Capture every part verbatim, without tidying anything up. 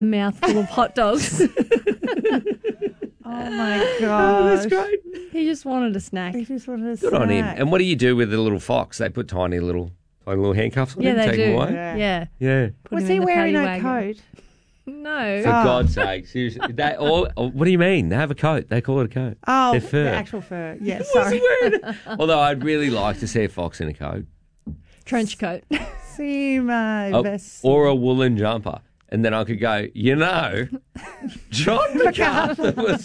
mouthful of hot dogs. Oh, my God. Oh, that's great. He just wanted a snack. He just wanted a Good snack. on him. And what do you do with the little fox? They put tiny little tiny little handcuffs on Yeah, him, they take do. him away? Yeah. Yeah. Yeah. Put Was him he in the wearing paddy a wagon. coat? No. For Oh. God's sake, seriously. They, or, or, what do you mean? They have a coat. They call it a coat. Oh, They're fur. the actual fur. Yeah, He sorry. wasn't wearing it. Although I'd really like to see a fox in a coat. Trench coat. See my Oh, best. or a woolen jumper. And then I could go, you know, John MacArthur was...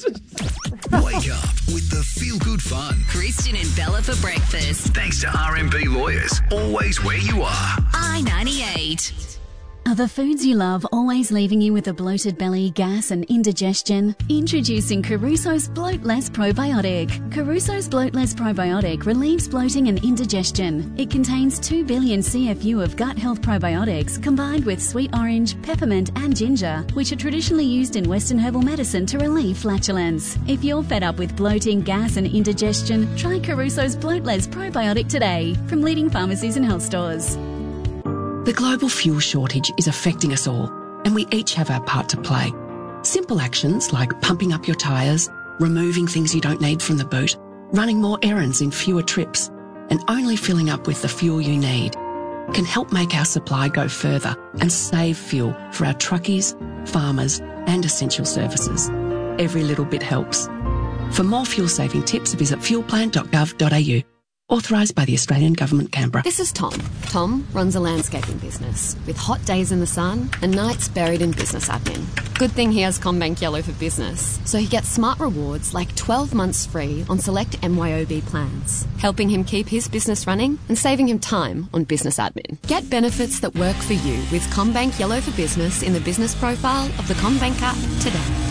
Wake up with the feel-good fun. Christian and Bella for breakfast. Thanks to R M B Lawyers. Always where you are. I ninety-eight. Are the foods you love always leaving you with a bloated belly, gas and indigestion? Introducing Caruso's Bloat Less Probiotic. Caruso's Bloat Less Probiotic relieves bloating and indigestion. It contains two billion C F U of gut health probiotics combined with sweet orange, peppermint and ginger, which are traditionally used in Western herbal medicine to relieve flatulence. If you're fed up with bloating, gas and indigestion, try Caruso's Bloat Less Probiotic today from leading pharmacies and health stores. The global fuel shortage is affecting us all, and we each have our part to play. Simple actions like pumping up your tyres, removing things you don't need from the boot, running more errands in fewer trips, and only filling up with the fuel you need can help make our supply go further and save fuel for our truckies, farmers, and essential services. Every little bit helps. For more fuel-saving tips, visit fuel plan dot gov dot a u. Authorised by the Australian Government, Canberra. This is Tom. Tom runs a landscaping business with hot days in the sun and nights buried in business admin. Good thing he has CommBank Yellow for Business, so he gets smart rewards like twelve months free on select M Y O B plans, helping him keep his business running and saving him time on business admin. Get benefits that work for you with CommBank Yellow for Business in the business profile of the CommBank app today.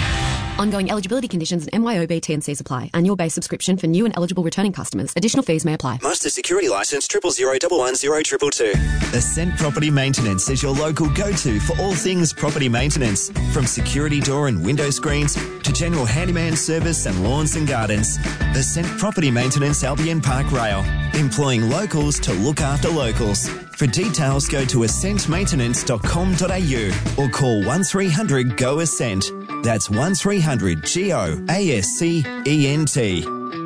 Ongoing eligibility conditions and M Y O B T and Cs apply. Annual base subscription for new and eligible returning customers. Additional fees may apply. Master Security Licence triple zero double one zero triple two. Ascent Property Maintenance is your local go-to for all things property maintenance, from security door and window screens to general handyman service and lawns and gardens. Ascent Property Maintenance Albion Park Rail, employing locals to look after locals. For details, go to ascent maintenance dot com dot a u or call one three hundred G O Ascent. That's one three hundred G O A S C E N T.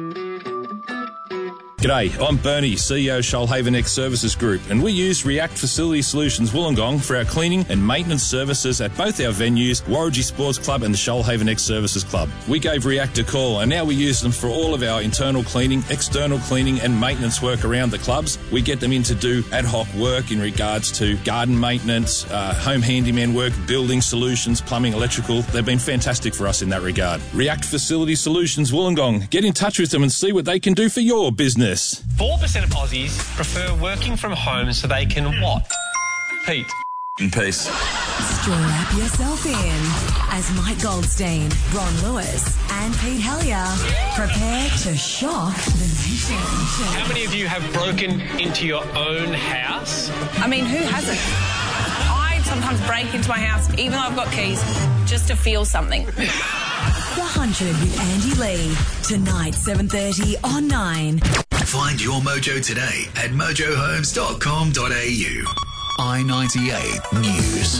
G'day, I'm Bernie, C E O Shoalhaven X Services Group, and we use React Facility Solutions Wollongong for our cleaning and maintenance services at both our venues, Warragee Sports Club and the Shoalhaven X Services Club. We gave React a call, and now we use them for all of our internal cleaning, external cleaning and maintenance work around the clubs. We get them in to do ad hoc work in regards to garden maintenance, uh, home handyman work, building solutions, plumbing, electrical. They've been fantastic for us in that regard. React Facility Solutions Wollongong. Get in touch with them and see what they can do for your business. four percent of Aussies prefer working from home so they can what? Pete. In peace. Strap yourself in as Mike Goldstein, Ron Lewis, and Pete Hellier prepare to shock the nation. How many of you have broken into your own house? I mean, who hasn't? I sometimes break into my house, even though I've got keys, just to feel something. The Hundred with Andy Lee. Tonight, seven thirty on Nine. Find your mojo today at mojo homes dot com dot a u. I ninety-eight News.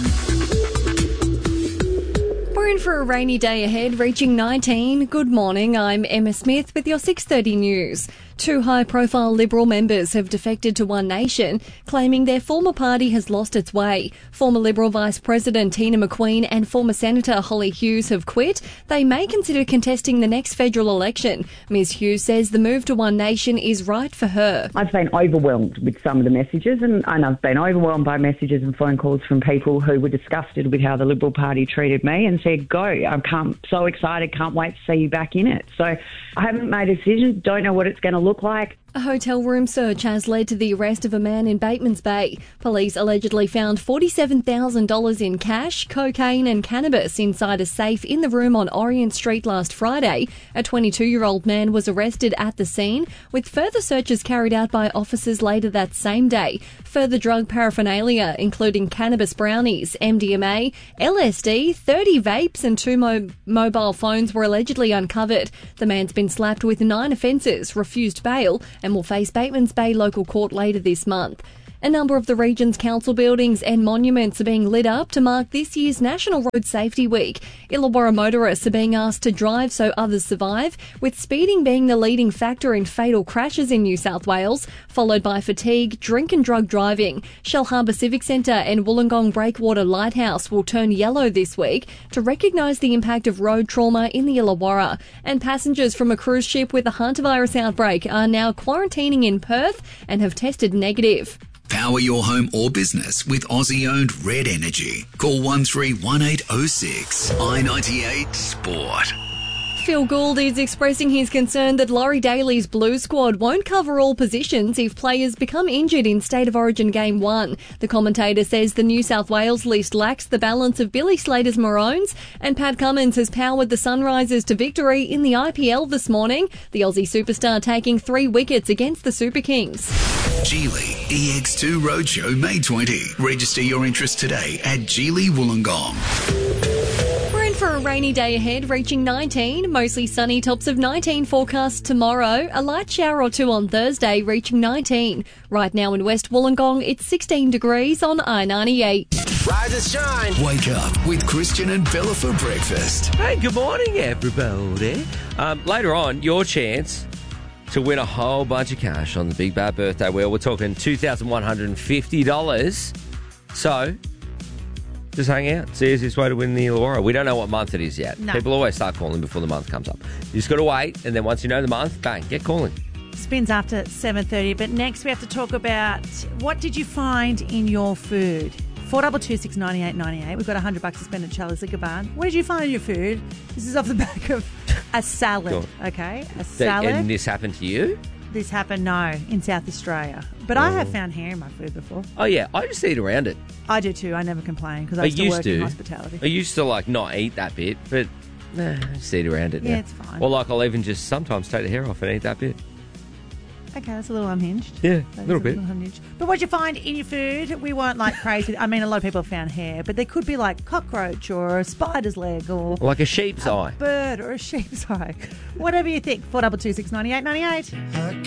We're in for a rainy day ahead, reaching nineteen. Good morning, I'm Emma Smith with your six thirty news. Two high-profile Liberal members have defected to One Nation, claiming their former party has lost its way. Former Liberal Vice President Tina McQueen and former Senator Holly Hughes have quit. They may consider contesting the next federal election. Ms Hughes says the move to One Nation is right for her. I've been overwhelmed with some of the messages, and, and I've been overwhelmed by messages and phone calls from people who were disgusted with how the Liberal Party treated me and said, go, I'm so excited, can't wait to see you back in it. So I haven't made a decision, don't know what it's going to look like. A hotel room search has led to the arrest of a man in Batemans Bay. Police allegedly found forty-seven thousand dollars in cash, cocaine and cannabis inside a safe in the room on Orient Street last Friday. A twenty-two-year-old man was arrested at the scene, with further searches carried out by officers later that same day. Further drug paraphernalia, including cannabis brownies, M D M A, L S D, thirty vapes and two mo- mobile phones were allegedly uncovered. The man's been slapped with nine offences, refused bail, and will face Batemans Bay local court later this month. A number of the region's council buildings and monuments are being lit up to mark this year's National Road Safety Week. Illawarra motorists are being asked to drive so others survive, with speeding being the leading factor in fatal crashes in New South Wales, followed by fatigue, drink and drug driving. Shellharbour Civic Centre and Wollongong Breakwater Lighthouse will turn yellow this week to recognise the impact of road trauma in the Illawarra. And passengers from a cruise ship with a hantavirus outbreak are now quarantining in Perth and have tested negative. Power your home or business with Aussie-owned Red Energy. Call one three one eight oh six. I ninety-eight Sport. Phil Gould is expressing his concern that Laurie Daly's Blue squad won't cover all positions if players become injured in State of Origin Game one. The commentator says the New South Wales list lacks the balance of Billy Slater's Maroons, and Pat Cummins has powered the Sunrisers to victory in the I P L this morning, the Aussie superstar taking three wickets against the Super Kings. Geely E X two Roadshow May twentieth. Register your interest today at Geely Wollongong. For a rainy day ahead, reaching nineteen, mostly sunny, tops of nineteen forecast tomorrow, a light shower or two on Thursday, reaching nineteen. Right now in West Wollongong, it's sixteen degrees on I ninety-eight. Rise and shine. Wake up with Christian and Bella for breakfast. Hey, good morning, everybody. Um, later on, your chance to win a whole bunch of cash on the Big Bad Birthday Wheel. We're talking two thousand one hundred fifty dollars. So just hang out. It's the easiest way to win the Illawarra. We don't know what month it is yet. No. People always start calling before the month comes up. You just got to wait, and then once you know the month, bang, get calling. Spins after seven thirty. But next we have to talk about what did you find in your food? four two two six nine eight nine eight. We've got one hundred bucks to spend at Charlie's Liquor Barn. What did you find in your food? This is off the back of a salad, Sure. okay? A salad. And this happened to you? This happened, no, in South Australia. But I have found hair in my food before. Oh, yeah. I just eat around it. I do too. I never complain because I I used to used work to. in hospitality. I used to, like, not eat that bit, but nah, I just eat around it Yeah, now. it's fine. Or, like, I'll even just sometimes take the hair off and eat that bit. Okay, that's a little unhinged. Yeah, That a is little bit. unhinged. But what'd you find in your food? We weren't like crazy. I mean, a lot of people have found hair, but there could be like cockroach or a spider's leg or Like a sheep's eye. bird or a sheep's eye. Whatever you think. four two two six nine eight nine eight.